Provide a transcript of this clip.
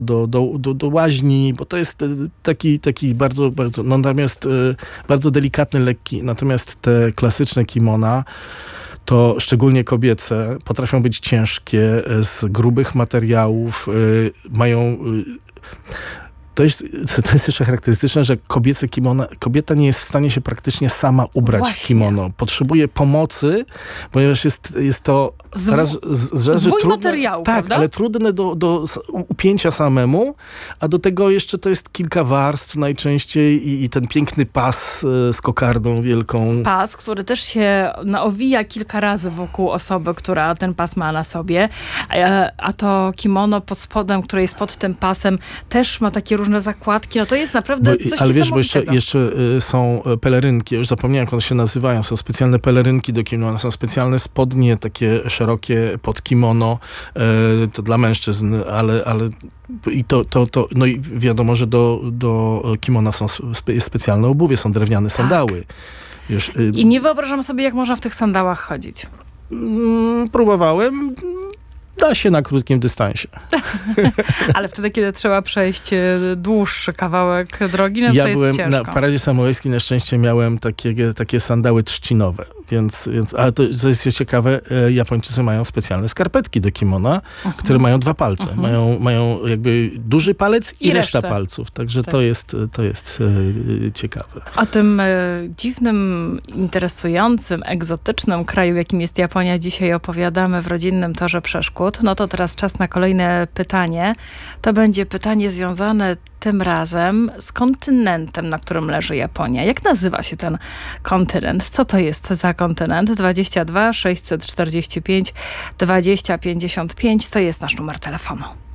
do łaźni, bo to jest taki bardzo, bardzo, no natomiast bardzo delikatny, lekki. Natomiast te klasyczne kimona, to szczególnie kobiece, potrafią być ciężkie, z grubych materiałów, mają... To jest jeszcze charakterystyczne, że kobieta nie jest w stanie się praktycznie sama ubrać w kimono. Potrzebuje pomocy, ponieważ jest to zwój materiału, tak, prawda? ale trudne do upięcia samemu, a do tego jeszcze to jest kilka warstw najczęściej i ten piękny pas z kokardą wielką. Pas, który też się owija kilka razy wokół osoby, która ten pas ma na sobie, a to kimono pod spodem, które jest pod tym pasem, też ma takie różne zakładki, no to jest naprawdę coś ale wiesz, bo niesamowitego. jeszcze są pelerynki, już zapomniałem, jak one się nazywają, są specjalne pelerynki do kimona, są specjalne spodnie, takie szerokie pod kimono, to dla mężczyzn, ale i no i wiadomo, że do kimona jest specjalne obuwie, są drewniane sandały. Już, I nie wyobrażam sobie, jak można w tych sandałach chodzić. Próbowałem. Da się na krótkim dystansie. Ale wtedy, kiedy trzeba przejść dłuższy kawałek drogi, no to ja jest byłem ciężko. na paradzie samurajskiej, na szczęście miałem takie sandały trzcinowe, ale to jest ciekawe, Japończycy mają specjalne skarpetki do kimona, które mają 2 palce. Mają jakby duży palec i reszta palców. Także tak. to jest ciekawe. O tym dziwnym, interesującym, egzotycznym kraju, jakim jest Japonia, dzisiaj opowiadamy w rodzinnym Torze Przeszkód. No to teraz czas na kolejne pytanie. To będzie pytanie związane tym razem z kontynentem, na którym leży Japonia. Jak nazywa się ten kontynent? Co to jest za kontynent? 22 645 20 55 to jest nasz numer telefonu.